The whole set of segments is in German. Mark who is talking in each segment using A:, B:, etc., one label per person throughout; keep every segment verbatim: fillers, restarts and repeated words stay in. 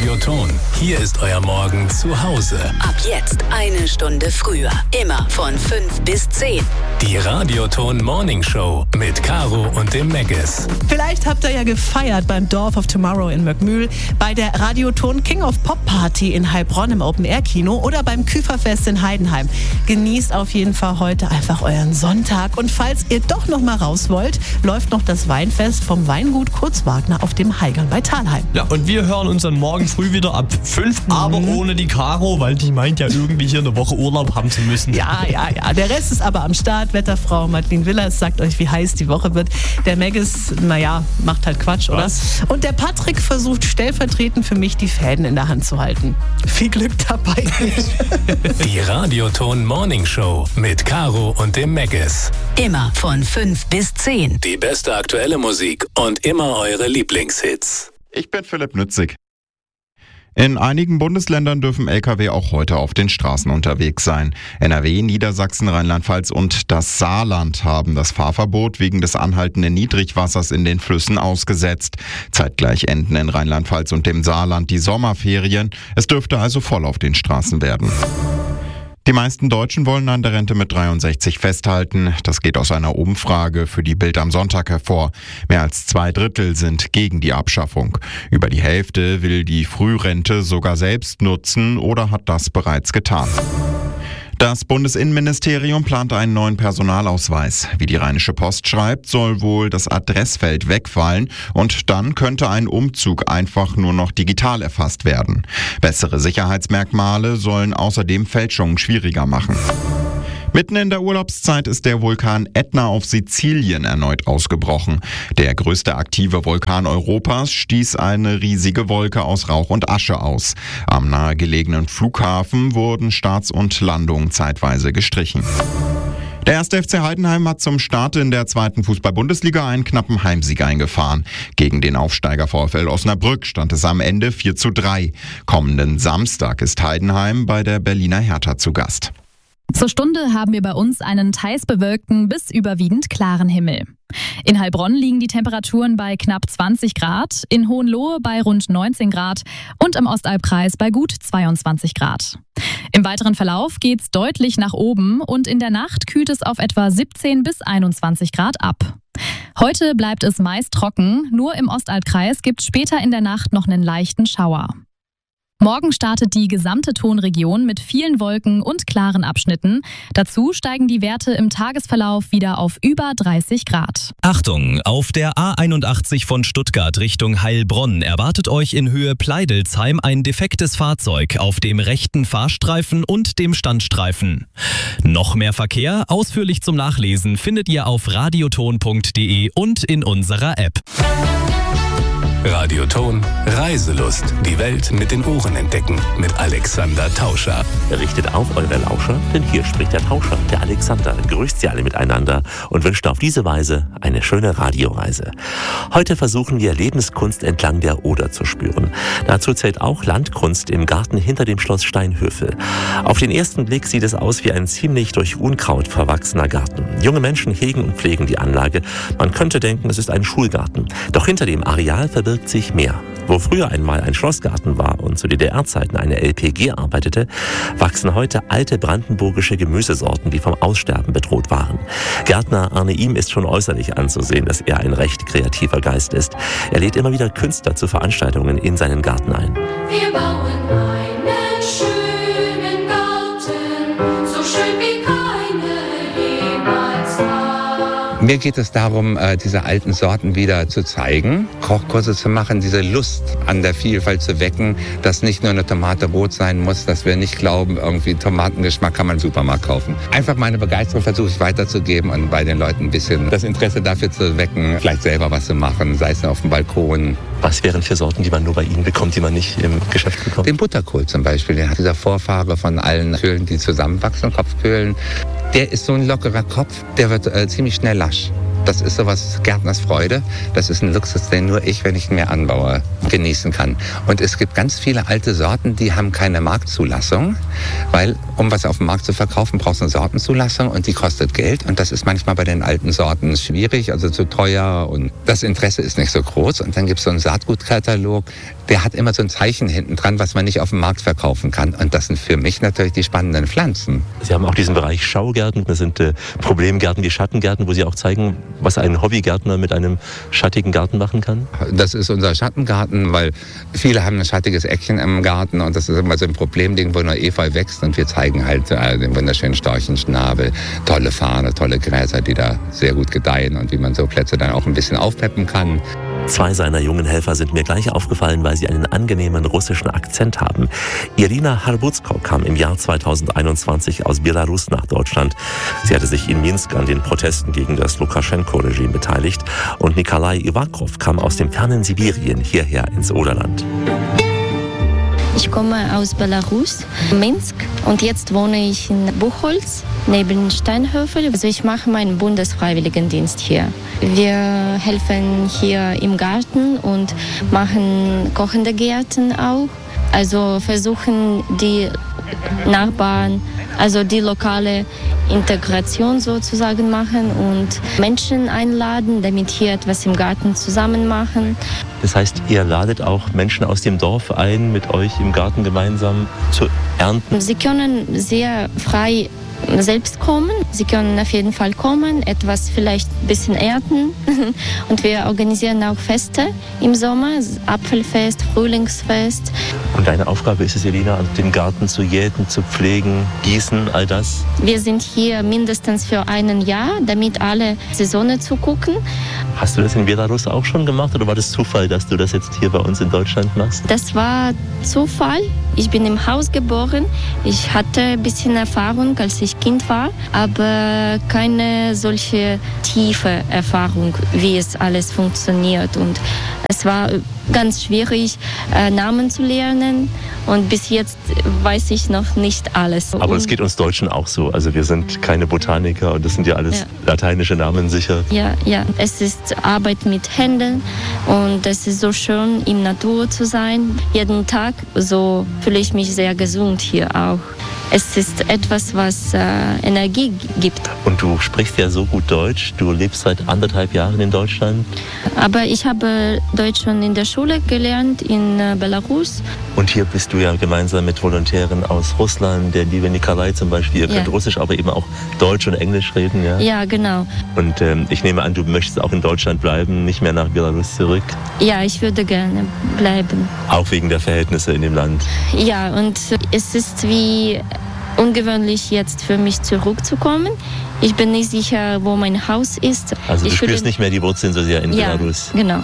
A: Radioton. Hier ist euer Morgen zu Hause.
B: Ab jetzt eine Stunde früher. Immer von fünf bis zehn.
A: Die Radioton Morning Show mit Caro und dem Megis.
C: Vielleicht habt ihr ja gefeiert beim Dorf of Tomorrow in Möckmühl, bei der Radioton King of Pop Party in Heilbronn im Open-Air-Kino oder beim Küferfest in Heidenheim. Genießt auf jeden Fall heute einfach euren Sonntag. Und falls ihr doch noch mal raus wollt, läuft noch das Weinfest vom Weingut Kurzwagner auf dem Heigern bei Thalheim.
D: Ja, und wir hören uns dann morgen früh wieder ab fünf, mhm. aber ohne die Caro, weil die meint ja irgendwie hier eine Woche Urlaub haben zu müssen.
C: Ja, ja, ja. Der Rest ist aber am Start. Wetterfrau Madeline Willers sagt euch, wie heiß die Woche wird. Der Megis, naja, macht halt Quatsch, oder?
D: Was?
C: Und der Patrick versucht stellvertretend für mich die Fäden in der Hand zu halten. Viel Glück dabei.
A: Die Radioton Morning Show mit Caro und dem Megis.
B: Immer von fünf bis zehn.
A: Die beste aktuelle Musik und immer eure Lieblingshits.
E: Ich bin Philipp Nützig. In einigen Bundesländern dürfen L K W auch heute auf den Straßen unterwegs sein. N R W, Niedersachsen, Rheinland-Pfalz und das Saarland haben das Fahrverbot wegen des anhaltenden Niedrigwassers in den Flüssen ausgesetzt. Zeitgleich enden in Rheinland-Pfalz und dem Saarland die Sommerferien. Es dürfte also voll auf den Straßen werden. Die meisten Deutschen wollen an der Rente mit dreiundsechzig festhalten. Das geht aus einer Umfrage für die Bild am Sonntag hervor. Mehr als zwei Drittel sind gegen die Abschaffung. Über die Hälfte will die Frührente sogar selbst nutzen oder hat das bereits getan. Das Bundesinnenministerium plant einen neuen Personalausweis. Wie die Rheinische Post schreibt, soll wohl das Adressfeld wegfallen und dann könnte ein Umzug einfach nur noch digital erfasst werden. Bessere Sicherheitsmerkmale sollen außerdem Fälschungen schwieriger machen. Mitten in der Urlaubszeit ist der Vulkan Ätna auf Sizilien erneut ausgebrochen. Der größte aktive Vulkan Europas stieß eine riesige Wolke aus Rauch und Asche aus. Am nahegelegenen Flughafen wurden Starts und Landungen zeitweise gestrichen. Der erste F C Heidenheim hat zum Start in der zweiten Fußball-Bundesliga einen knappen Heimsieg eingefahren. Gegen den Aufsteiger VfL Osnabrück stand es am Ende vier zu drei. Kommenden Samstag ist Heidenheim bei der Berliner Hertha zu Gast.
F: Zur Stunde haben wir bei uns einen teils bewölkten bis überwiegend klaren Himmel. In Heilbronn liegen die Temperaturen bei knapp zwanzig Grad, in Hohenlohe bei rund neunzehn Grad und im Ostalbkreis bei gut zweiundzwanzig Grad. Im weiteren Verlauf geht's deutlich nach oben und in der Nacht kühlt es auf etwa siebzehn bis einundzwanzig Grad ab. Heute bleibt es meist trocken, nur im Ostalbkreis gibt's später in der Nacht noch einen leichten Schauer. Morgen startet die gesamte Tonregion mit vielen Wolken und klaren Abschnitten. Dazu steigen die Werte im Tagesverlauf wieder auf über dreißig Grad.
G: Achtung, auf der A einundachtzig von Stuttgart Richtung Heilbronn erwartet euch in Höhe Pleidelsheim ein defektes Fahrzeug auf dem rechten Fahrstreifen und dem Standstreifen. Noch mehr Verkehr, ausführlich zum Nachlesen, findet ihr auf radioton punkt de und in unserer App.
A: Radioton Reiselust. Die Welt mit den Ohren entdecken. Mit Alexander Tauscher.
H: Richtet auf eure Lauscher, denn hier spricht der Tauscher, der Alexander. Grüßt sie alle miteinander und wünscht auf diese Weise eine schöne Radioreise. Heute versuchen wir Lebenskunst entlang der Oder zu spüren. Dazu zählt auch Landkunst im Garten hinter dem Schloss Steinhöfel. Auf den ersten Blick sieht es aus wie ein ziemlich durch Unkraut verwachsener Garten. Junge Menschen hegen und pflegen die Anlage. Man könnte denken, es ist ein Schulgarten. Doch hinter dem Areal verbirgt sich mehr. Wo früher einmal ein Schlossgarten war und zu D D R-Zeiten eine L P G arbeitete, wachsen heute alte brandenburgische Gemüsesorten, die vom Aussterben bedroht waren. Gärtner Arne Ihm ist schon äußerlich anzusehen, dass er ein recht kreativer Geist ist. Er lädt immer wieder Künstler zu Veranstaltungen in seinen Garten ein.
I: Wir bauen einen schönen Garten, so schön wie keine jemals war.
J: Mir geht es darum, diese alten Sorten wieder zu zeigen, Kochkurse zu machen, diese Lust an der Vielfalt zu wecken, dass nicht nur eine Tomate rot sein muss, dass wir nicht glauben, irgendwie Tomatengeschmack kann man im Supermarkt kaufen. Einfach meine Begeisterung versuche ich weiterzugeben und bei den Leuten ein bisschen das Interesse dafür zu wecken, vielleicht selber was zu machen, sei es auf dem Balkon.
H: Was wären für Sorten, die man nur bei Ihnen bekommt, die man nicht im Geschäft bekommt?
J: Den Butterkohl zum Beispiel, der hat dieser Vorfahre von allen Köhlen, die zusammenwachsen, Kopfköhlen. Der ist so ein lockerer Kopf, der wird äh, ziemlich schnell lasch. Das ist sowas Gärtners Freude. Das ist ein Luxus, den nur ich, wenn ich ihn mehr anbaue, genießen kann. Und es gibt ganz viele alte Sorten, die haben keine Marktzulassung, weil Um was auf dem Markt zu verkaufen, brauchst du eine Sortenzulassung und die kostet Geld. Und das ist manchmal bei den alten Sorten schwierig, also zu teuer und das Interesse ist nicht so groß. Und dann gibt es so einen Saatgutkatalog, der hat immer so ein Zeichen hinten dran, was man nicht auf dem Markt verkaufen kann. Und das sind für mich natürlich die spannenden Pflanzen.
H: Sie haben auch diesen Bereich Schaugärten, das sind äh, Problemgärten wie Schattengärten, wo Sie auch zeigen, was ein Hobbygärtner mit einem schattigen Garten machen kann.
J: Das ist unser Schattengarten, weil viele haben ein schattiges Eckchen im Garten und das ist immer so ein Problemding, wo nur Efeu wächst und wir zeigen halt äh, den wunderschönen Storchenschnabel, tolle Farne, tolle Gräser, die da sehr gut gedeihen und wie man so Plätze dann auch ein bisschen aufpeppen kann.
H: Zwei seiner jungen Helfer sind mir gleich aufgefallen, weil sie einen angenehmen russischen Akzent haben. Irina Harbuzko kam im Jahr zweitausendeinundzwanzig aus Belarus nach Deutschland. Sie hatte sich in Minsk an den Protesten gegen das Lukaschenko-Regime beteiligt. Und Nikolai Ivakov kam aus dem fernen Sibirien hierher ins Oderland.
K: Ich komme aus Belarus, Minsk, und jetzt wohne ich in Buchholz, neben Steinhöfel. Also ich mache meinen Bundesfreiwilligendienst hier. Wir helfen hier im Garten und machen kochende Gärten auch. Also versuchen die Nachbarn, also die lokale Integration sozusagen machen und Menschen einladen, damit hier etwas im Garten zusammen machen.
H: Das heißt, ihr ladet auch Menschen aus dem Dorf ein, mit euch im Garten gemeinsam zu ernten?
K: Sie können sehr frei selbst kommen. Sie können auf jeden Fall kommen, etwas vielleicht ein bisschen ernten. Und wir organisieren auch Feste im Sommer, Apfelfest, Frühlingsfest.
H: Und deine Aufgabe ist es, Elina, den Garten zu jäten, zu pflegen, gießen, all das?
K: Wir sind hier mindestens für ein Jahr, damit alle Saisonen zugucken.
H: Hast du das in Belarus auch schon gemacht oder war das Zufall, dass du das jetzt hier bei uns in Deutschland machst?
K: Das war Zufall. Ich bin im Haus geboren. Ich hatte ein bisschen Erfahrung, als ich Kind war, aber keine solche tiefe Erfahrung, wie es alles funktioniert. Und es war ganz schwierig, Namen zu lernen. Und bis jetzt weiß ich noch nicht alles.
H: Aber es geht uns Deutschen auch so. Also wir sind keine Botaniker und das sind ja alles ja. lateinische Namen sicher.
K: Ja, ja. Es ist Arbeit mit Händen und es ist so schön, in Natur zu sein. Jeden Tag, so fühle ich mich sehr gesund hier auch. Es ist etwas, was äh, Energie gibt.
H: Und du sprichst ja so gut Deutsch. Du lebst seit anderthalb Jahren in Deutschland.
K: Aber ich habe Deutsch schon in der Schule gelernt, in äh, Belarus.
H: Und hier bist du ja gemeinsam mit Volontären aus Russland, der liebe Nikolai zum Beispiel. Ihr könnt ja. Russisch, aber eben auch Deutsch und Englisch reden. Ja,
K: ja genau.
H: Und ähm, ich nehme an, du möchtest auch in Deutschland bleiben, nicht mehr nach Belarus zurück?
K: Ja, ich würde gerne bleiben.
H: Auch wegen der Verhältnisse in dem Land?
K: Ja, und es ist wie ungewöhnlich jetzt für mich zurückzukommen. Ich bin nicht sicher, wo mein Haus ist.
H: Also du
K: ich
H: spürst nicht mehr die Wurzeln so sehr in
K: ja,
H: Belarus?
K: Genau.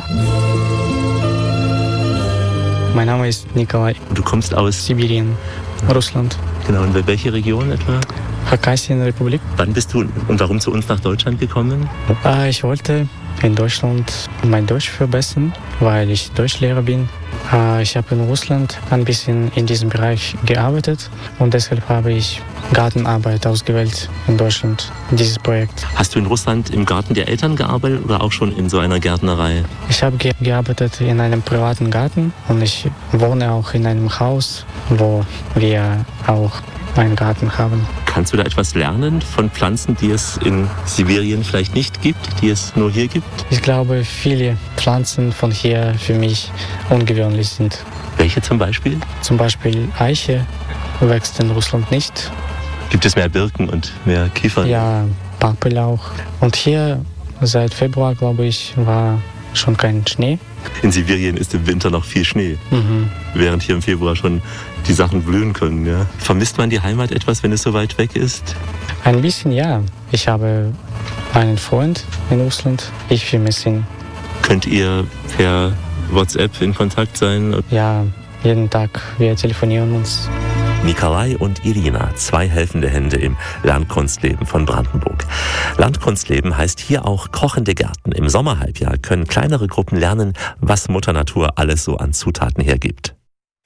L: Mein Name ist Nikolai.
H: Du kommst aus
L: Sibirien, Russland.
H: Genau, und welche Region etwa?
L: Khakasien-Republik.
H: Wann bist du und warum zu uns nach Deutschland gekommen?
L: Äh, ich wollte in Deutschland mein Deutsch verbessern, weil ich Deutschlehrer bin. Äh, ich habe in Russland ein bisschen in diesem Bereich gearbeitet und deshalb habe ich Gartenarbeit ausgewählt in Deutschland, dieses Projekt.
H: Hast du in Russland im Garten der Eltern gearbeitet oder auch schon in so einer Gärtnerei?
L: Ich habe ge- gearbeitet in einem privaten Garten und ich wohne auch in einem Haus, wo wir auch einen Garten haben.
H: Kannst du da etwas lernen von Pflanzen, die es in Sibirien vielleicht nicht gibt, die es nur hier gibt?
L: Ich glaube, viele Pflanzen von hier für mich ungewöhnlich sind.
H: Welche zum Beispiel?
L: Zum Beispiel Eiche wächst in Russland nicht.
H: Gibt es mehr Birken und mehr Kiefern?
L: Ja, Pappelauch. Und hier seit Februar, glaube ich, war schon kein Schnee.
H: In Sibirien ist im Winter noch viel Schnee,
L: mhm.
H: während hier im Februar schon die Sachen blühen können. Ja. Vermisst man die Heimat etwas, wenn es so weit weg ist?
L: Ein bisschen ja. Ich habe einen Freund in Russland. Ich vermisse ihn.
H: Könnt ihr per WhatsApp in Kontakt sein?
L: Ja, jeden Tag. Wir telefonieren uns.
H: Nikolai und Irina, zwei helfende Hände im Landkunstleben von Brandenburg. Landkunstleben heißt hier auch kochende Gärten. Im Sommerhalbjahr können kleinere Gruppen lernen, was Mutter Natur alles so an Zutaten hergibt.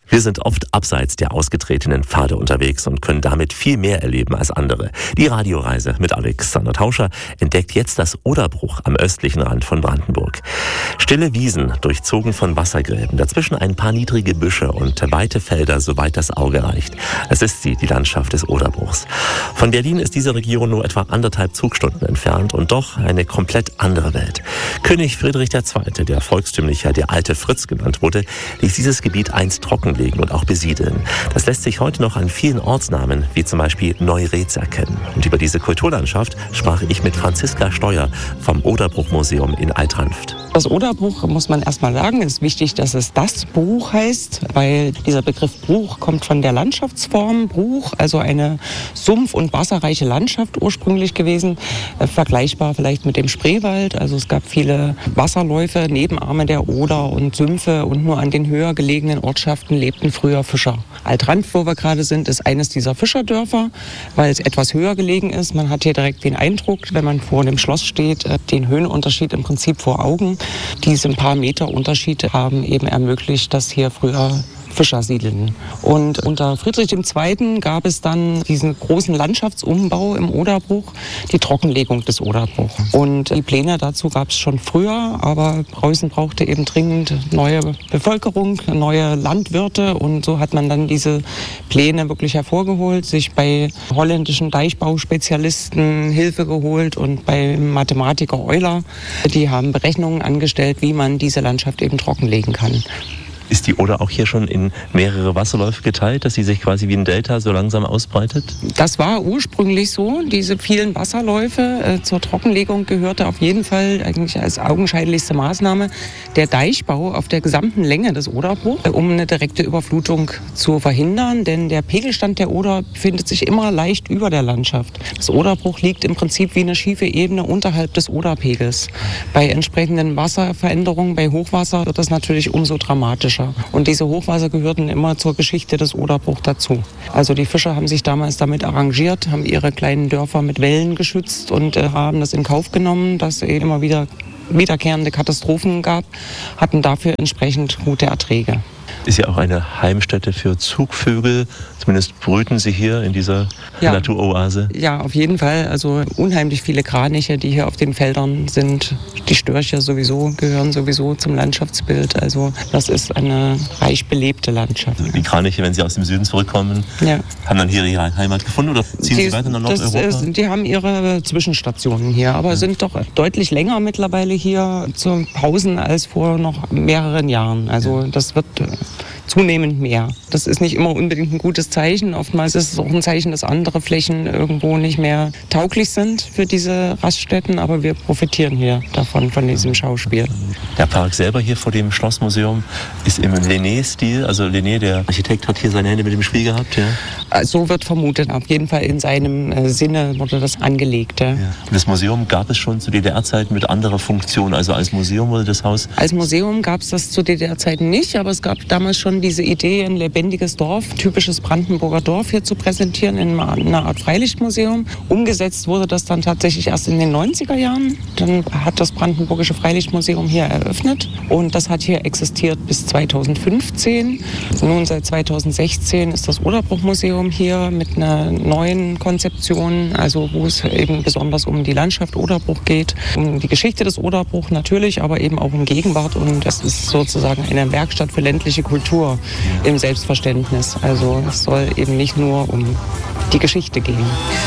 H: Wir sind oft abseits der ausgetretenen Pfade unterwegs und können damit viel mehr erleben als andere. Die Radioreise mit Alexander Tauscher entdeckt jetzt das Oderbruch am östlichen Rand von Brandenburg. Stille Wiesen, durchzogen von Wassergräben, dazwischen ein paar niedrige Büsche und weite Felder, soweit das Auge reicht. Es ist sie, die Landschaft des Oderbruchs. Von Berlin ist diese Region nur etwa anderthalb Zugstunden entfernt und doch eine komplett andere Welt. König Friedrich der Zweite., der volkstümlicher der alte Fritz genannt wurde, ließ dieses Gebiet einst trockenlegen und auch besiedeln. Das lässt sich heute noch an vielen Ortsnamen, wie zum Beispiel Neuretz, erkennen. Und über diese Kulturlandschaft sprach ich mit Franziska Steuer vom Oderbruchmuseum in Altranft.
M: Das Oderbruch, muss man erstmal sagen, ist wichtig, dass es das Bruch heißt, weil dieser Begriff Bruch kommt von der Landschaftsform Bruch, also eine sumpf- und wasserreiche Landschaft ursprünglich gewesen, äh, vergleichbar vielleicht mit dem Spreewald. Also es gab viele Wasserläufe, Nebenarme der Oder und Sümpfe und nur an den höher gelegenen Ortschaften lebten früher Fischer. Altranft, wo wir gerade sind, ist eines dieser Fischerdörfer, weil es etwas höher gelegen ist. Man hat hier direkt den Eindruck, wenn man vor dem Schloss steht, äh, den Höhenunterschied im Prinzip vor Augen. Diese paar Meter Unterschied haben eben ermöglicht, dass hier früher Fischer siedelten. Und unter Friedrich der Zweite. Gab es dann diesen großen Landschaftsumbau im Oderbruch, die Trockenlegung des Oderbruchs. Und die Pläne dazu gab es schon früher, aber Preußen brauchte eben dringend neue Bevölkerung, neue Landwirte und so hat man dann diese Pläne wirklich hervorgeholt, sich bei holländischen Deichbauspezialisten Hilfe geholt und beim Mathematiker Euler. Die haben Berechnungen angestellt, wie man diese Landschaft eben trockenlegen kann.
H: Ist die Oder auch hier schon in mehrere Wasserläufe geteilt, dass sie sich quasi wie ein Delta so langsam ausbreitet?
M: Das war ursprünglich so. Diese vielen Wasserläufe äh, zur Trockenlegung gehörte auf jeden Fall eigentlich als augenscheinlichste Maßnahme der Deichbau auf der gesamten Länge des Oderbruchs, äh, um eine direkte Überflutung zu verhindern. Denn der Pegelstand der Oder befindet sich immer leicht über der Landschaft. Das Oderbruch liegt im Prinzip wie eine schiefe Ebene unterhalb des Oderpegels. Bei entsprechenden Wasserveränderungen, bei Hochwasser, wird das natürlich umso dramatischer. Und diese Hochwasser gehörten immer zur Geschichte des Oderbruchs dazu. Also die Fischer haben sich damals damit arrangiert, haben ihre kleinen Dörfer mit Wällen geschützt und äh, haben das in Kauf genommen, dass es immer wieder wiederkehrende Katastrophen gab, hatten dafür entsprechend gute Erträge.
H: Ist ja auch eine Heimstätte für Zugvögel. Zumindest brüten sie hier in dieser
M: ja.
H: Naturoase.
M: Ja, auf jeden Fall. Also unheimlich viele Kraniche, die hier auf den Feldern sind. Die Störche sowieso gehören sowieso zum Landschaftsbild. Also das ist eine reich belebte Landschaft.
H: Also die Kraniche, wenn sie aus dem Süden zurückkommen, ja. haben dann hier ihre Heimat gefunden oder ziehen die, sie weiter nach Nordeuropa?
M: Ist, die haben ihre Zwischenstationen hier, aber ja. sind doch deutlich länger mittlerweile hier zu Pausen als vor noch mehreren Jahren. Also ja. das wird zunehmend mehr. Das ist nicht immer unbedingt ein gutes Zeichen. Oftmals ist es auch ein Zeichen, dass andere Flächen irgendwo nicht mehr tauglich sind für diese Raststätten. Aber wir profitieren hier davon, von diesem Schauspiel.
H: Der Park selber hier vor dem Schlossmuseum ist im Lené-Stil. Also Lené, der Architekt, hat hier seine Hände mit dem Spiel gehabt. Ja?
M: So wird vermutet. Auf jeden Fall in seinem Sinne wurde das angelegt. Ja.
H: Ja. Das Museum gab es schon zu D D R-Zeiten mit anderer Funktion. Also als Museum wurde das Haus...
M: Als Museum gab es das zu D D R-Zeiten nicht. Aber es gab damals schon diese Idee, ein lebendiges Dorf, typisches Brandenburger Dorf hier zu präsentieren in einer Art Freilichtmuseum. Umgesetzt wurde das dann tatsächlich erst in den neunziger Jahren. Dann hat das Brandenburgische Freilichtmuseum hier eröffnet und das hat hier existiert bis zweitausendfünfzehn. Nun seit zweitausendsechzehn ist das Oderbruchmuseum hier mit einer neuen Konzeption, also wo es eben besonders um die Landschaft Oderbruch geht, um die Geschichte des Oderbruch natürlich, aber eben auch um Gegenwart und das ist sozusagen eine Werkstatt für ländliche Kultur im Selbstverständnis. Also es soll eben nicht nur um die Geschichte gehen.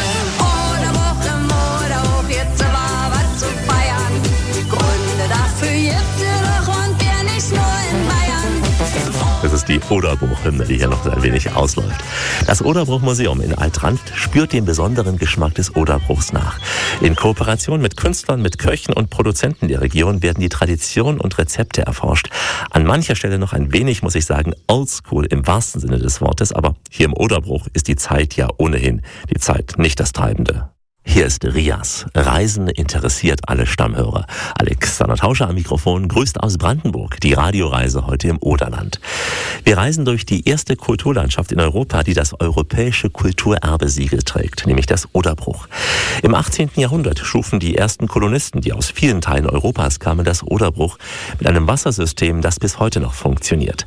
H: Das ist die Oderbruch-Hymne, die hier noch ein wenig ausläuft. Das Oderbruchmuseum in Altranft spürt den besonderen Geschmack des Oderbruchs nach. In Kooperation mit Künstlern, mit Köchen und Produzenten der Region werden die Traditionen und Rezepte erforscht. An mancher Stelle noch ein wenig, muss ich sagen, oldschool im wahrsten Sinne des Wortes, aber hier im Oderbruch ist die Zeit ja ohnehin die Zeit nicht das Treibende. Hier ist Rias. Reisen interessiert alle Stammhörer. Alexander Tauscher am Mikrofon grüßt aus Brandenburg die Radioreise heute im Oderland. Wir reisen durch die erste Kulturlandschaft in Europa, die das europäische Kulturerbesiegel trägt, nämlich das Oderbruch. Im achtzehnten Jahrhundert schufen die ersten Kolonisten, die aus vielen Teilen Europas kamen, das Oderbruch mit einem Wassersystem, das bis heute noch funktioniert.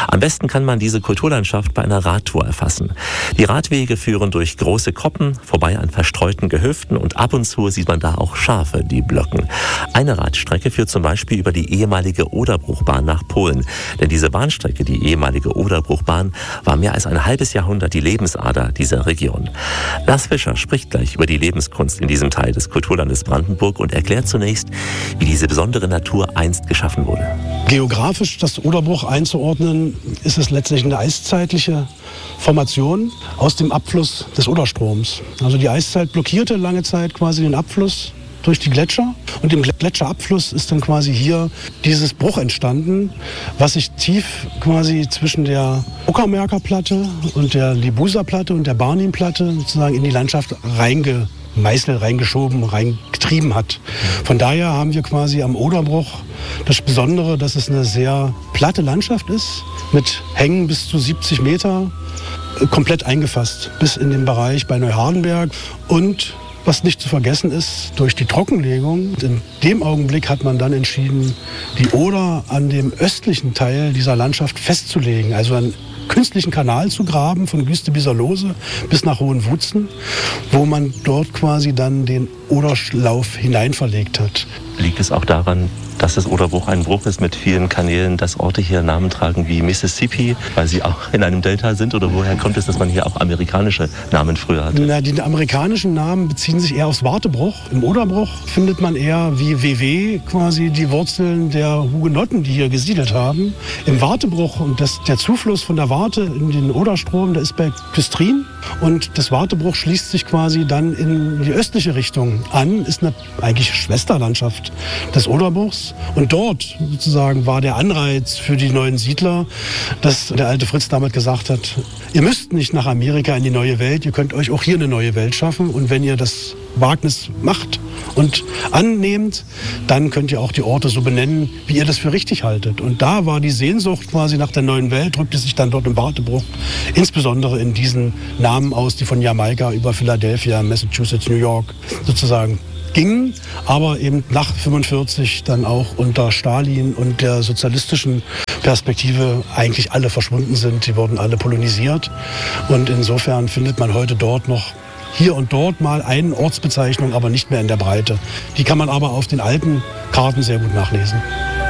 H: Am besten kann man diese Kulturlandschaft bei einer Radtour erfassen. Die Radwege führen durch große Koppen, vorbei an verstreuten Gehöften und ab und zu sieht man da auch Schafe, die blöcken. Eine Radstrecke führt zum Beispiel über die ehemalige Oderbruchbahn nach Polen. Denn diese Bahnstrecke, die ehemalige Oderbruchbahn, war mehr als ein halbes Jahrhundert die Lebensader dieser Region. Lars Fischer spricht gleich über die Lebenskunst in diesem Teil des Kulturlandes Brandenburg und erklärt zunächst, wie diese besondere Natur einst geschaffen wurde.
N: Geografisch das Oderbruch einzuordnen, ist es letztlich eine eiszeitliche Formation aus dem Abfluss des Oderstroms. Also die Eiszeit blockierte lange Zeit quasi den Abfluss durch die Gletscher. Und im Gletscherabfluss ist dann quasi hier dieses Bruch entstanden, was sich tief quasi zwischen der Uckermärker Platte und der Libuser Platte und der Barnim Platte sozusagen in die Landschaft reingemeißelt, reingeschoben, reingetrieben hat. Von daher haben wir quasi am Oderbruch das Besondere, dass es eine sehr platte Landschaft ist, mit Hängen bis zu siebzig Meter, komplett eingefasst, bis in den Bereich bei Neuhardenberg. Und was nicht zu vergessen ist, durch die Trockenlegung, in dem Augenblick hat man dann entschieden, die Oder an dem östlichen Teil dieser Landschaft festzulegen, also einen künstlichen Kanal zu graben von Güste-Bisserlose bis nach Hohenwutzen, wo man dort quasi dann den Oderlauf hineinverlegt hat.
H: Liegt es auch daran, dass das Oderbruch ein Bruch ist mit vielen Kanälen, dass Orte hier Namen tragen wie Mississippi, weil sie auch in einem Delta sind? Oder woher kommt es, dass man hier auch amerikanische Namen früher hatte?
N: Na, die amerikanischen Namen beziehen sich eher aufs Wartebruch. Im Oderbruch findet man eher wie W W quasi die Wurzeln der Hugenotten, die hier gesiedelt haben. Im Wartebruch, und das, der Zufluss von der Warte in den Oderstrom, der ist bei Küstrin. Und das Wartebruch schließt sich quasi dann in die östliche Richtung an, ist eine eigentlich Schwesterlandschaft des Oderbruchs. Und dort sozusagen war der Anreiz für die neuen Siedler, dass der alte Fritz damit gesagt hat, ihr müsst nicht nach Amerika in die neue Welt, ihr könnt euch auch hier eine neue Welt schaffen. Und wenn ihr das Wagnis macht und annehmt, dann könnt ihr auch die Orte so benennen, wie ihr das für richtig haltet. Und da war die Sehnsucht quasi nach der neuen Welt, drückte sich dann dort im Wartebruch, insbesondere in diesen Namen aus, die von Jamaika über Philadelphia, Massachusetts, New York sozusagen gingen, aber eben nach fünfundvierzig dann auch unter Stalin und der sozialistischen Perspektive eigentlich alle verschwunden sind. Die wurden alle polonisiert. Und insofern findet man heute dort noch hier und dort mal eine Ortsbezeichnung, aber nicht mehr in der Breite. Die kann man aber auf den alten Karten sehr gut nachlesen.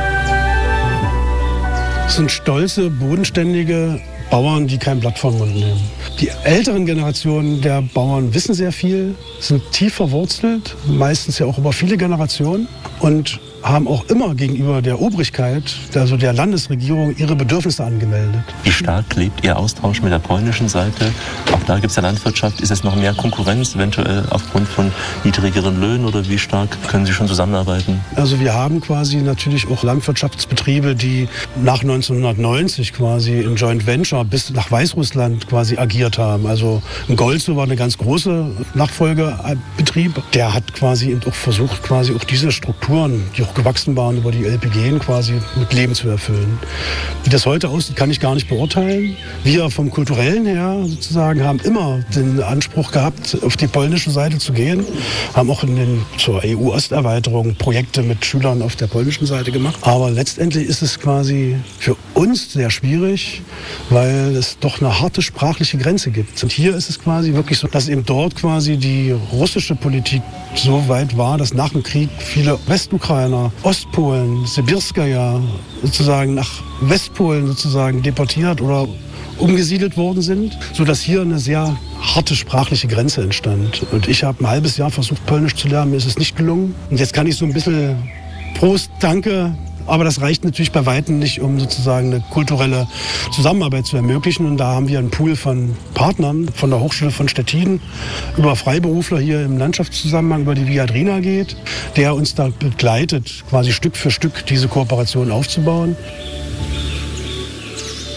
N: Es sind stolze, bodenständige Bauern, die kein Blatt vom Mund nehmen. Die älteren Generationen der Bauern wissen sehr viel, sind tief verwurzelt, meistens ja auch über viele Generationen und haben auch immer gegenüber der Obrigkeit, also der Landesregierung, ihre Bedürfnisse angemeldet.
H: Wie stark lebt Ihr Austausch mit der polnischen Seite? Auch da gibt es ja Landwirtschaft. Ist es noch mehr Konkurrenz, eventuell aufgrund von niedrigeren Löhnen? Oder wie stark können Sie schon zusammenarbeiten?
N: Also wir haben quasi natürlich auch Landwirtschaftsbetriebe, die nach neunzehnhundertneunzig quasi in Joint Venture bis nach Weißrussland quasi agiert haben. Also ein Golzo war eine ganz große Nachfolgebetrieb. Der hat quasi auch versucht, quasi auch diese Strukturen, die auch gewachsen waren über die L P G quasi mit Leben zu erfüllen. Wie das heute aussieht, kann ich gar nicht beurteilen. Wir vom Kulturellen her sozusagen haben immer den Anspruch gehabt, auf die polnische Seite zu gehen. Haben auch in den, zur E U-Osterweiterung Projekte mit Schülern auf der polnischen Seite gemacht. Aber letztendlich ist es quasi für uns sehr schwierig, weil es doch eine harte sprachliche Grenze gibt. Und hier ist es quasi wirklich so, dass eben dort quasi die russische Politik so weit war, dass nach dem Krieg viele Westukrainer, Ostpolen, Sibirskaja sozusagen nach Westpolen sozusagen deportiert oder umgesiedelt worden sind, sodass hier eine sehr harte sprachliche Grenze entstand. Und ich habe ein halbes Jahr versucht, Polnisch zu lernen, mir ist es nicht gelungen. Und jetzt kann ich so ein bisschen Prost, danke, aber das reicht natürlich bei Weitem nicht, um sozusagen eine kulturelle Zusammenarbeit zu ermöglichen. Und da haben wir einen Pool von Partnern von der Hochschule von Stettin über Freiberufler hier im Landschaftszusammenhang über die Viadrina geht, der uns da begleitet, quasi Stück für Stück diese Kooperation aufzubauen.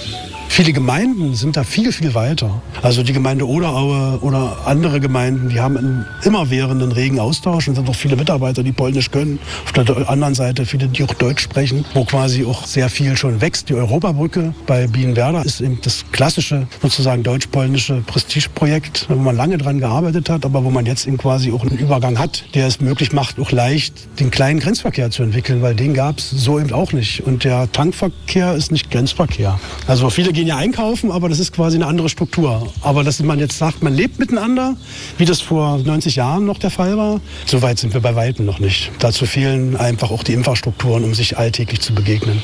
N: Viele Gemeinden sind da viel, viel weiter. Also die Gemeinde Oderaue oder andere Gemeinden, die haben einen immerwährenden regen Austausch und sind auch viele Mitarbeiter, die Polnisch können. Auf der anderen Seite viele, die auch Deutsch sprechen, wo quasi auch sehr viel schon wächst. Die Europabrücke bei Bienwerder ist eben das klassische, sozusagen deutsch-polnische Prestigeprojekt, wo man lange dran gearbeitet hat, aber wo man jetzt eben quasi auch einen Übergang hat, der es möglich macht, auch leicht den kleinen Grenzverkehr zu entwickeln, weil den gab es so eben auch nicht. Und der Tankverkehr ist nicht Grenzverkehr. Also viele gehen ja einkaufen, aber das ist quasi eine andere Struktur. Aber dass man jetzt sagt, man lebt miteinander, wie das vor neunzig Jahren noch der Fall war, so weit sind wir bei Weitem noch nicht. Dazu fehlen einfach auch die Infrastrukturen, um sich alltäglich zu begegnen.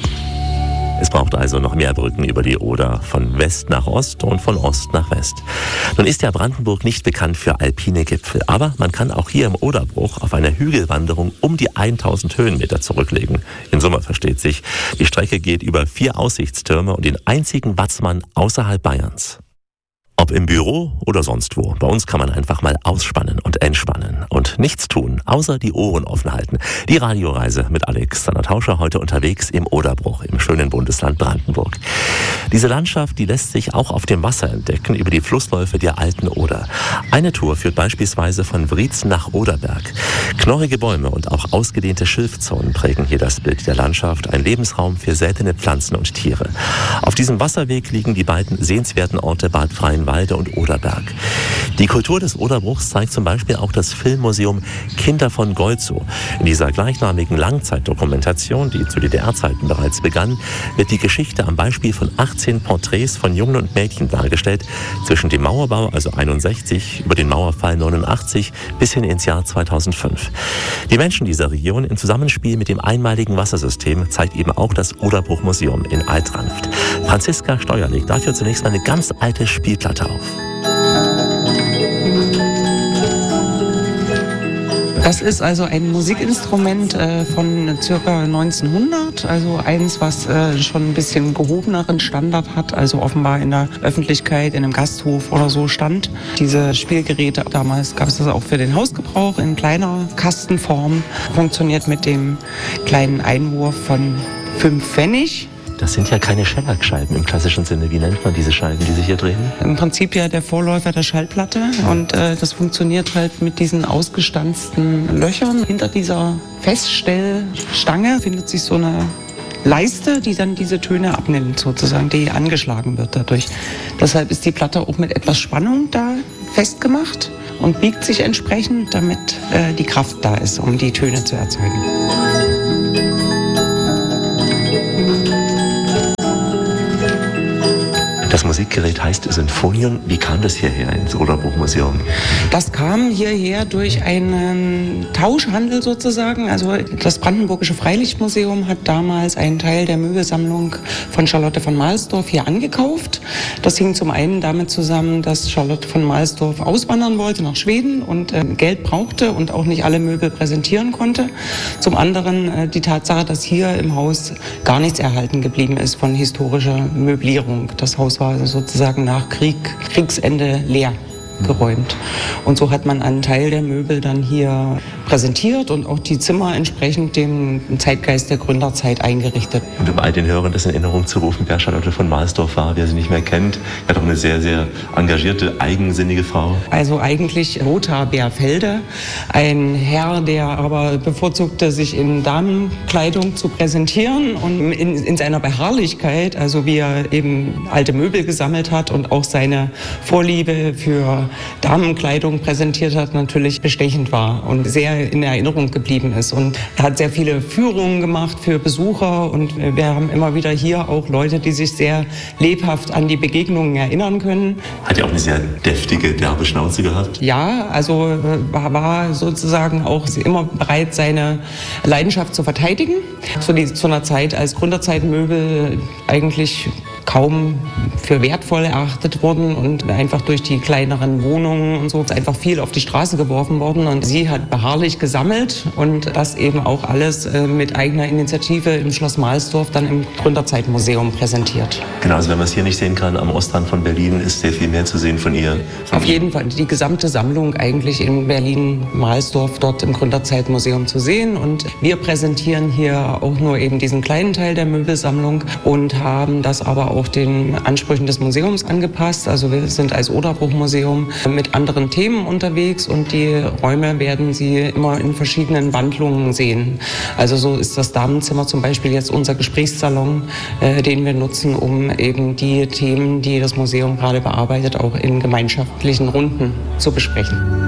H: Es braucht also noch mehr Brücken über die Oder, von West nach Ost und von Ost nach West. Nun ist ja Brandenburg nicht bekannt für alpine Gipfel, aber man kann auch hier im Oderbruch auf einer Hügelwanderung um die tausend Höhenmeter zurücklegen. In Summe versteht sich, die Strecke geht über vier Aussichtstürme und den einzigen Watzmann außerhalb Bayerns. Ob im Büro oder sonst wo, bei uns kann man einfach mal ausspannen und entspannen und nichts tun, außer die Ohren offen halten. Die Radioreise mit Alexander Tauscher heute unterwegs im Oderbruch im schönen Bundesland Brandenburg. Diese Landschaft, die lässt sich auch auf dem Wasser entdecken über die Flussläufe der alten Oder. Eine Tour führt beispielsweise von Wriezen nach Oderberg. Knorrige Bäume und auch ausgedehnte Schilfzonen prägen hier das Bild der Landschaft, ein Lebensraum für seltene Pflanzen und Tiere. Auf diesem Wasserweg liegen die beiden sehenswerten Orte Bad Freienwalde und Oderberg. Die Kultur des Oderbruchs zeigt zum Beispiel auch das Filmmuseum Kinder von Golzow. In dieser gleichnamigen Langzeitdokumentation, die zu D D R-Zeiten bereits begann, wird die Geschichte am Beispiel von achtzehn Porträts von Jungen und Mädchen dargestellt, zwischen dem Mauerbau, also einundsechzig, über den Mauerfall neunundachtzig bis hin ins Jahr zweitausendfünf. Die Menschen dieser Region im Zusammenspiel mit dem einmaligen Wassersystem zeigt eben auch das Oderbruchmuseum in Altranft. Franziska Steuer legt dafür zunächst mal eine ganz alte Spielplatte auf.
M: Das ist also ein Musikinstrument äh, von ca. neunzehnhundert, also eins, was äh, schon ein bisschen gehobeneren Standard hat, also offenbar in der Öffentlichkeit, in einem Gasthof oder so stand. Diese Spielgeräte, damals gab es das auch für den Hausgebrauch in kleiner Kastenform, funktioniert mit dem kleinen Einwurf von fünf Pfennig.
H: Das sind ja keine Schellackscheiben im klassischen Sinne. Wie nennt man diese Scheiben, die sich hier drehen?
M: Im Prinzip ja der Vorläufer der Schallplatte. Und äh, das funktioniert halt mit diesen ausgestanzten Löchern. Hinter dieser Feststellstange findet sich so eine Leiste, die dann diese Töne abnimmt, sozusagen, die angeschlagen wird dadurch. Deshalb ist die Platte auch mit etwas Spannung da festgemacht und biegt sich entsprechend, damit äh, die Kraft da ist, um die Töne zu erzeugen.
H: Das Musikgerät heißt Sinfonion. Wie kam das hierher ins Oderbruchmuseum?
M: Das kam hierher durch einen Tauschhandel sozusagen. Also das Brandenburgische Freilichtmuseum hat damals einen Teil der Möbelsammlung von Charlotte von Mahlsdorf hier angekauft. Das hing zum einen damit zusammen, dass Charlotte von Mahlsdorf auswandern wollte nach Schweden und äh, Geld brauchte und auch nicht alle Möbel präsentieren konnte. Zum anderen äh, die Tatsache, dass hier im Haus gar nichts erhalten geblieben ist von historischer Möblierung. Das Haus war sozusagen nach Krieg, Kriegsende leer geräumt. Und so hat man einen Teil der Möbel dann hier präsentiert und auch die Zimmer entsprechend dem Zeitgeist der Gründerzeit eingerichtet.
H: Und um all den Hörern das in Erinnerung zu rufen, wer Charlotte von Mahlsdorf war, wer sie nicht mehr kennt, hat auch eine sehr, sehr engagierte, eigensinnige Frau.
M: Also eigentlich Lothar Bärfelde, ein Herr, der aber bevorzugte, sich in Damenkleidung zu präsentieren und in, in seiner Beharrlichkeit, also wie er eben alte Möbel gesammelt hat und auch seine Vorliebe für Damenkleidung präsentiert hat, natürlich bestechend war und sehr in Erinnerung geblieben ist. Und er hat sehr viele Führungen gemacht für Besucher und wir haben immer wieder hier auch Leute, die sich sehr lebhaft an die Begegnungen erinnern können.
H: Hat er auch eine sehr deftige, derbe Schnauze gehabt?
M: Ja, also war sozusagen auch immer bereit, seine Leidenschaft zu verteidigen. Zu, die, zu einer Zeit, als Gründerzeitmöbel eigentlich kaum für wertvoll erachtet wurden und einfach durch die kleineren Wohnungen und so ist einfach viel auf die Straße geworfen worden. Und sie hat beharrlich gesammelt und das eben auch alles äh, mit eigener Initiative im Schloss Mahlsdorf dann im Gründerzeitmuseum präsentiert.
H: Genau, also wenn man es hier nicht sehen kann, am Ostrand von Berlin ist sehr viel mehr zu sehen von ihr. Von
M: auf jeden Fall, die gesamte Sammlung eigentlich in Berlin-Mahlsdorf dort im Gründerzeitmuseum zu sehen. Und wir präsentieren hier auch nur eben diesen kleinen Teil der Möbelsammlung und haben das aber auch den Anspruch Ansprüchen des Museums angepasst. Also wir sind als Oderbruchmuseum mit anderen Themen unterwegs und die Räume werden Sie immer in verschiedenen Wandlungen sehen. Also so ist das Damenzimmer zum Beispiel jetzt unser Gesprächssalon, äh, den wir nutzen, um eben die Themen, die das Museum gerade bearbeitet, auch in gemeinschaftlichen Runden zu besprechen.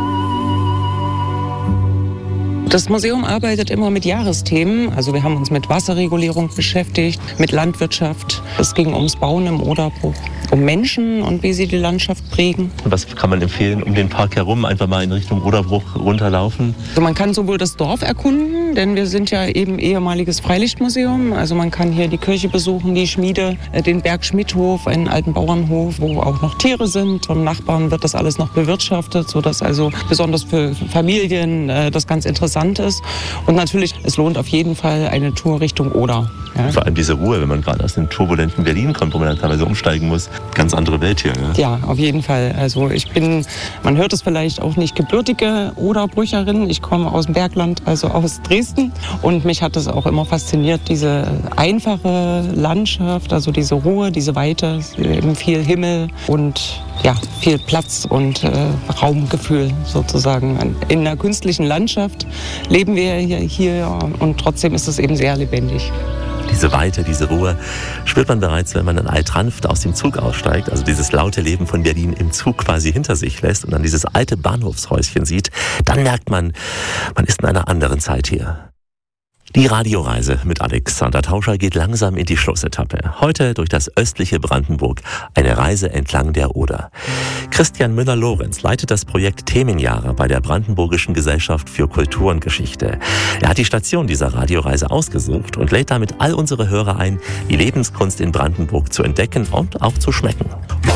M: Das Museum arbeitet immer mit Jahresthemen. Also wir haben uns mit Wasserregulierung beschäftigt, mit Landwirtschaft. Es ging ums Bauen im Oderbruch, um Menschen und wie sie die Landschaft prägen.
H: Was kann man empfehlen, um den Park herum einfach mal in Richtung Oderbruch runterlaufen?
M: Also man kann sowohl das Dorf erkunden, denn wir sind ja eben ehemaliges Freilichtmuseum. Also man kann hier die Kirche besuchen, die Schmiede, den Berg Schmidhof, einen alten Bauernhof, wo auch noch Tiere sind. Von Nachbarn wird das alles noch bewirtschaftet, sodass also besonders für Familien äh, das ganz interessant ist. Und natürlich, es lohnt auf jeden Fall eine Tour Richtung Oder. Ja?
H: Vor allem diese Ruhe, wenn man gerade aus dem turbulenten Berlin kommt, wo man dann teilweise umsteigen muss. Ganz andere Welt hier. Ja,
M: ja, auf jeden Fall. Also ich bin, man hört es vielleicht auch nicht, gebürtige Oderbrücherin. Ich komme aus dem Bergland, also aus Dresden. Und mich hat es auch immer fasziniert, diese einfache Landschaft, also diese Ruhe, diese Weite, eben viel Himmel und ja, viel Platz und äh, Raumgefühl sozusagen. In einer künstlichen Landschaft leben wir hier, hier und trotzdem ist es eben sehr lebendig.
H: Diese Weite, diese Ruhe spürt man bereits, wenn man in Alt-Ranft aus dem Zug aussteigt, also dieses laute Leben von Berlin im Zug quasi hinter sich lässt und dann dieses alte Bahnhofshäuschen sieht, dann merkt man, man ist in einer anderen Zeit hier. Die Radioreise mit Alexander Tauscher geht langsam in die Schlussetappe. Heute durch das östliche Brandenburg, eine Reise entlang der Oder. Christian Müller-Lorenz leitet das Projekt Themenjahre bei der Brandenburgischen Gesellschaft für Kultur und Geschichte. Er hat die Station dieser Radioreise ausgesucht und lädt damit all unsere Hörer ein, die Lebenskunst in Brandenburg zu entdecken und auch zu schmecken.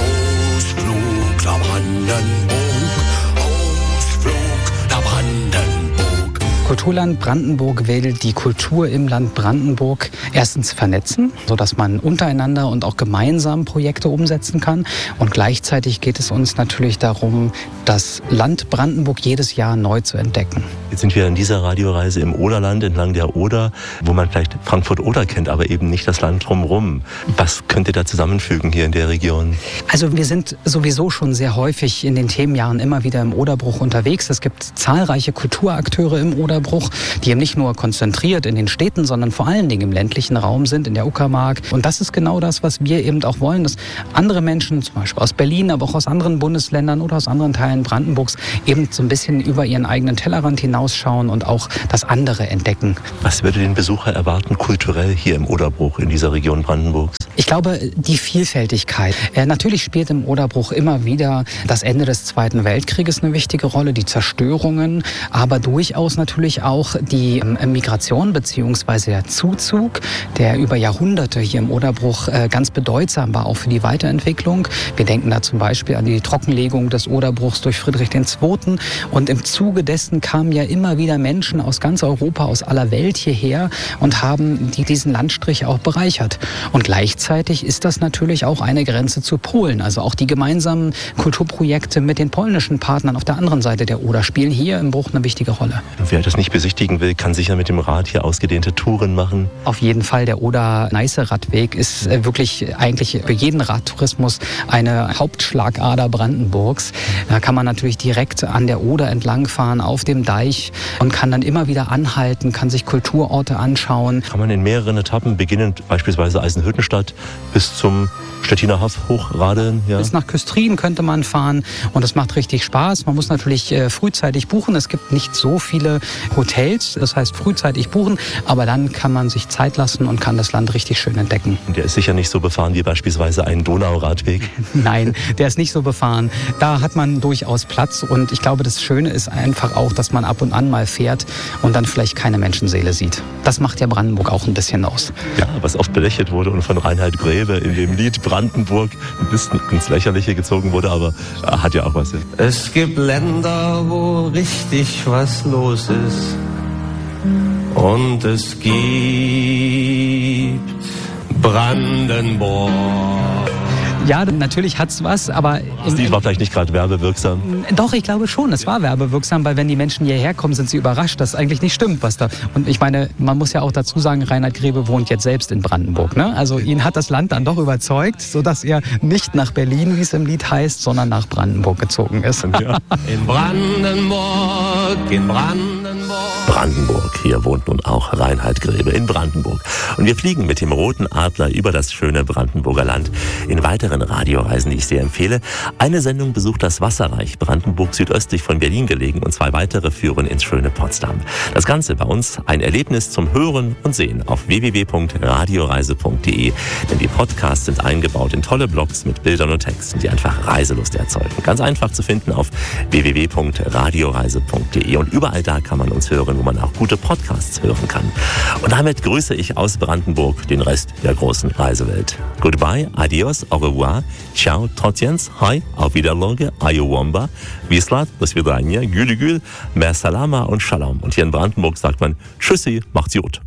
A: Ausflug nach Brandenburg, Ausflug nach Brandenburg.
O: Kulturland Brandenburg will die Kultur im Land Brandenburg erstens vernetzen, sodass man untereinander und auch gemeinsam Projekte umsetzen kann. Und gleichzeitig geht es uns natürlich darum, das Land Brandenburg jedes Jahr neu zu entdecken.
H: Jetzt sind wir in dieser Radioreise im Oderland entlang der Oder, wo man vielleicht Frankfurt-Oder kennt, aber eben nicht das Land drumherum. Was könnt ihr da zusammenfügen hier in der Region?
O: Also wir sind sowieso schon sehr häufig in den Themenjahren immer wieder im Oderbruch unterwegs. Es gibt zahlreiche Kulturakteure im Oderbruch, die eben nicht nur konzentriert in den Städten, sondern vor allen Dingen im ländlichen Raum sind, in der Uckermark. Und das ist genau das, was wir eben auch wollen, dass andere Menschen, zum Beispiel aus Berlin, aber auch aus anderen Bundesländern oder aus anderen Teilen Brandenburgs, eben so ein bisschen über ihren eigenen Tellerrand hinausschauen und auch das andere entdecken.
H: Was würde den Besucher erwarten, kulturell hier im Oderbruch, in dieser Region Brandenburgs?
O: Ich glaube, die Vielfältigkeit. Äh, natürlich spielt im Oderbruch immer wieder das Ende des Zweiten Weltkrieges eine wichtige Rolle, die Zerstörungen, aber durchaus natürlich auch die ähm, Migration bzw. der Zuzug, der über Jahrhunderte hier im Oderbruch äh, ganz bedeutsam war, auch für die Weiterentwicklung. Wir denken da zum Beispiel an die Trockenlegung des Oderbruchs durch Friedrich der Zweite. Und im Zuge dessen kamen ja immer wieder Menschen aus ganz Europa, aus aller Welt hierher und haben die, diesen Landstrich auch bereichert. Und gleichzeitig ist das natürlich auch eine Grenze zu Polen. Also auch die gemeinsamen Kulturprojekte mit den polnischen Partnern auf der anderen Seite der Oder spielen hier im Bruch eine wichtige Rolle.
H: Wer das nicht besichtigen will, kann sicher mit dem Rad hier ausgedehnte Touren machen.
O: Auf jeden Fall, der Oder-Neiße-Radweg ist wirklich eigentlich für jeden Radtourismus eine Hauptschlagader Brandenburgs. Da kann man natürlich direkt an der Oder entlangfahren, auf dem Deich und kann dann immer wieder anhalten, kann sich Kulturorte anschauen.
H: Kann man in mehreren Etappen, beginnend beispielsweise Eisenhüttenstadt bis zum Stettiner Haff hochradeln. Ja.
O: Bis nach Küstrin könnte man fahren und es macht richtig Spaß. Man muss natürlich äh, frühzeitig buchen. Es gibt nicht so viele Hotels, das heißt frühzeitig buchen, aber dann kann man sich Zeit lassen und kann das Land richtig schön entdecken.
H: Der ist sicher nicht so befahren wie beispielsweise ein Donauradweg.
O: Nein, der ist nicht so befahren. Da hat man durchaus Platz und ich glaube, das Schöne ist einfach auch, dass man ab und an mal fährt und dann vielleicht keine Menschenseele sieht. Das macht ja Brandenburg auch ein bisschen aus.
H: Ja, was oft belächelt wurde und von Reinhard Grebe in dem Lied Brandenburg ein bisschen ins Lächerliche gezogen wurde, aber äh, hat ja auch was. Ja.
P: Es gibt Länder, wo richtig was los ist. Und es gibt Brandenburg.
O: Ja, natürlich hat's was, aber...
H: Das Lied war vielleicht nicht gerade werbewirksam.
O: Doch, ich glaube schon, es war werbewirksam, weil wenn die Menschen hierher kommen, sind sie überrascht, dass eigentlich nicht stimmt, was da... Und ich meine, man muss ja auch dazu sagen, Reinhard Grebe wohnt jetzt selbst in Brandenburg. Ne? Also ihn hat das Land dann doch überzeugt, sodass er nicht nach Berlin, wie es im Lied heißt, sondern nach Brandenburg gezogen ist.
P: Ja. In Brandenburg, in Brandenburg.
H: Brandenburg, hier wohnt nun auch Reinhard Grebe in Brandenburg. Und wir fliegen mit dem Roten Adler über das schöne Brandenburger Land. In weiteren Radioreisen, die ich sehr empfehle. Eine Sendung besucht das Wasserreich Brandenburg, südöstlich von Berlin gelegen, und zwei weitere führen ins schöne Potsdam. Das Ganze bei uns ein Erlebnis zum Hören und Sehen auf w w w punkt radioreise punkt d e. Denn die Podcasts sind eingebaut in tolle Blogs mit Bildern und Texten, die einfach Reiselust erzeugen. Ganz einfach zu finden auf w w w punkt radioreise punkt d e. Und überall da kann man uns hören, wo man auch gute Podcasts hören kann. Und damit grüße ich aus Brandenburg den Rest der großen Reisewelt. Goodbye, adios, au revoir, ciao, trotjens, hi, auf Wiederlage, ayowamba, vislat, bis vidania, gül gül, mer salama und shalom. Und hier in Brandenburg sagt man Tschüssi, macht's gut.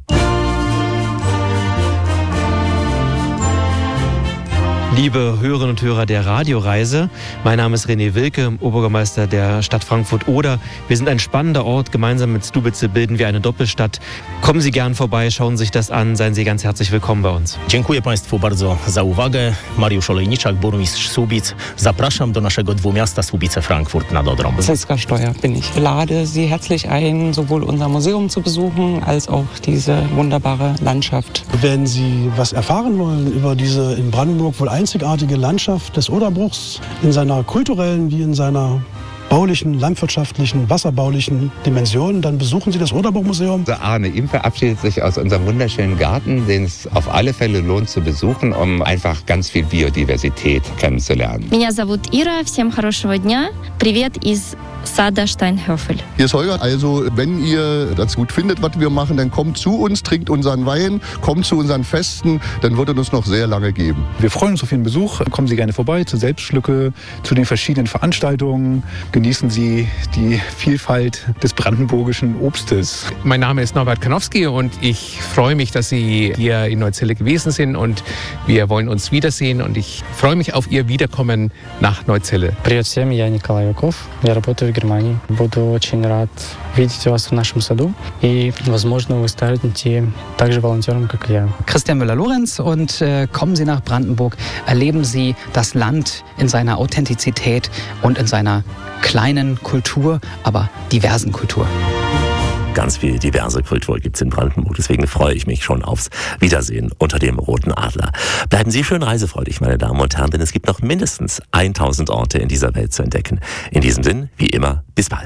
Q: Liebe Hörerinnen und Hörer der Radioreise, mein Name ist René Wilke, Oberbürgermeister der Stadt Frankfurt-Oder. Wir sind ein spannender Ort, gemeinsam mit Stubitze bilden wir eine Doppelstadt. Kommen Sie gern vorbei, schauen Sie sich das an, seien Sie ganz herzlich willkommen bei uns.
R: Dziękuję Państwu bardzo za uwagę. Mariusz Olejniczak, burmistrz Słubic. Zapraszam do naszego dwumiasta Słubice-Frankfurt nad Odrą.
M: Franziska Steuer bin ich. Ich lade Sie herzlich ein, sowohl unser Museum zu besuchen, als auch diese wunderbare Landschaft.
N: Wenn Sie was erfahren wollen über diese in Brandenburg wohl einzigartige Landschaft des Oderbruchs, in seiner kulturellen wie in seiner baulichen, landwirtschaftlichen, wasserbaulichen Dimensionen, dann besuchen Sie das Oderbruchmuseum.
J: Arne Im verabschiedet sich aus unserem wunderschönen Garten, den es auf alle Fälle lohnt zu besuchen, um einfach ganz viel Biodiversität kennenzulernen.
K: Меня зовут Ира, всем хорошего дня. Привет из Sada Steinhöfel.
S: Hier ist Holger, also wenn ihr das gut findet, was wir machen, dann kommt zu uns, trinkt unseren Wein, kommt zu unseren Festen, dann wird es uns noch sehr lange geben.
T: Wir freuen uns auf Ihren Besuch. Kommen Sie gerne vorbei zur Selbstschlücke, zu den verschiedenen Veranstaltungen. Genießen Sie die Vielfalt des brandenburgischen Obstes.
U: Mein Name ist Norbert Kanowski und ich freue mich, dass Sie hier in Neuzelle gewesen sind und wir wollen uns wiedersehen und ich freue mich auf Ihr Wiederkommen nach Neuzelle.
L: Привет всем, я Николай Юков, я работаю в Германии. Буду очень рад видеть вас в нашем саду и, возможно, вы станете также волонтером, как и я.
O: Christian Müller-Lorenz und äh, kommen Sie nach Brandenburg, erleben Sie das Land in seiner Authentizität und in seiner kleinen Kultur, aber diversen Kultur.
H: Ganz viel diverse Kultur gibt's in Brandenburg. Deswegen freue ich mich schon aufs Wiedersehen unter dem Roten Adler. Bleiben Sie schön reisefreudig, meine Damen und Herren, denn es gibt noch mindestens tausend Orte in dieser Welt zu entdecken. In diesem Sinn, wie immer, bis bald.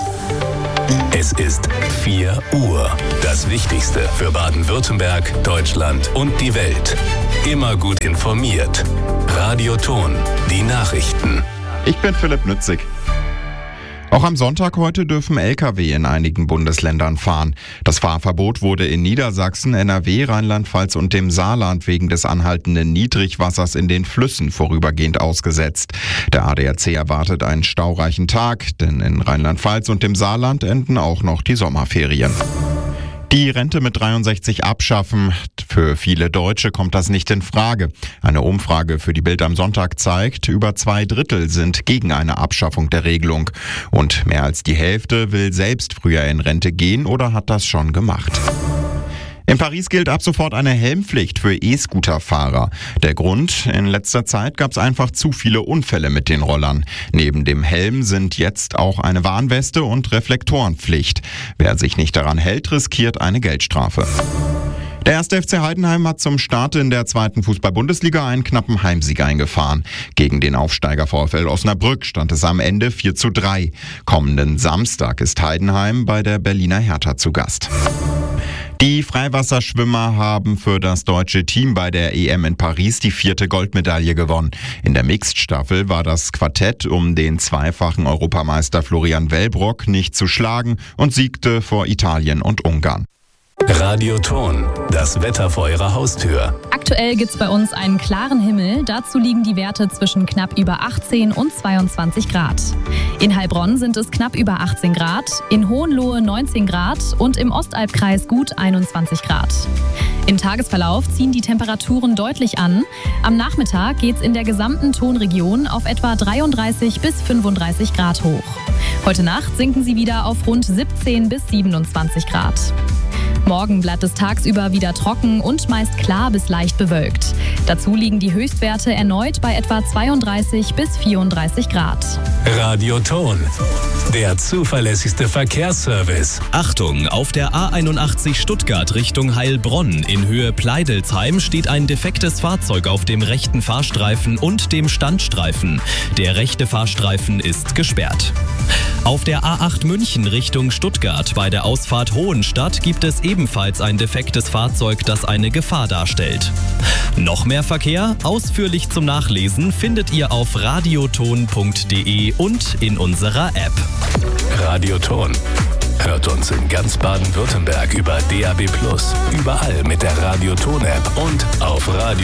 A: Es ist vier Uhr. Das Wichtigste für Baden-Württemberg, Deutschland und die Welt. Immer gut informiert. Radio Ton, die Nachrichten.
E: Ich bin Philipp Nützig. Auch am Sonntag heute dürfen L K W in einigen Bundesländern fahren. Das Fahrverbot wurde in Niedersachsen, N R W, Rheinland-Pfalz und dem Saarland wegen des anhaltenden Niedrigwassers in den Flüssen vorübergehend ausgesetzt. Der A D A C erwartet einen staureichen Tag, denn in Rheinland-Pfalz und dem Saarland enden auch noch die Sommerferien. Die Rente mit dreiundsechzig abschaffen. Für viele Deutsche kommt das nicht in Frage. Eine Umfrage für die Bild am Sonntag zeigt, über zwei Drittel sind gegen eine Abschaffung der Regelung. Und mehr als die Hälfte will selbst früher in Rente gehen oder hat das schon gemacht. In Paris gilt ab sofort eine Helmpflicht für E-Scooter-Fahrer. Der Grund? In letzter Zeit gab es einfach zu viele Unfälle mit den Rollern. Neben dem Helm sind jetzt auch eine Warnweste und Reflektorenpflicht. Wer sich nicht daran hält, riskiert eine Geldstrafe. Der erste F C Heidenheim hat zum Start in der zweiten Fußball-Bundesliga einen knappen Heimsieg eingefahren. Gegen den Aufsteiger VfL Osnabrück stand es am Ende vier zu drei. Kommenden Samstag ist Heidenheim bei der Berliner Hertha zu Gast. Die Freiwasserschwimmer haben für das deutsche Team bei der E M in Paris die vierte Goldmedaille gewonnen. In der Mixed-Staffel war das Quartett um den zweifachen Europameister Florian Wellbrock nicht zu schlagen und siegte vor Italien und Ungarn.
A: Radioton, das Wetter vor Ihrer Haustür.
F: Aktuell gibt's bei uns einen klaren Himmel. Dazu liegen die Werte zwischen knapp über achtzehn und zweiundzwanzig Grad. In Heilbronn sind es knapp über achtzehn Grad, in Hohenlohe neunzehn Grad und im Ostalbkreis gut einundzwanzig Grad. Im Tagesverlauf ziehen die Temperaturen deutlich an. Am Nachmittag geht's in der gesamten Tonregion auf etwa dreiunddreißig bis fünfunddreißig Grad hoch. Heute Nacht sinken sie wieder auf rund siebzehn bis siebenundzwanzig Grad. Morgen bleibt es tagsüber wieder trocken und meist klar bis leicht bewölkt. Dazu liegen die Höchstwerte erneut bei etwa zweiunddreißig bis vierunddreißig Grad.
A: Radioton, der zuverlässigste Verkehrsservice.
G: Achtung, auf der A einundachtzig Stuttgart Richtung Heilbronn in Höhe Pleidelsheim steht ein defektes Fahrzeug auf dem rechten Fahrstreifen und dem Standstreifen. Der rechte Fahrstreifen ist gesperrt. Auf der A acht München Richtung Stuttgart bei der Ausfahrt Hohenstadt gibt es ebenfalls ein defektes Fahrzeug, das eine Gefahr darstellt. Noch mehr Verkehr, ausführlich zum Nachlesen, findet ihr auf radioton punkt de und in unserer App.
A: Radioton. Hört uns in ganz Baden-Württemberg über D A B plus, überall mit der Radioton-App und auf Radio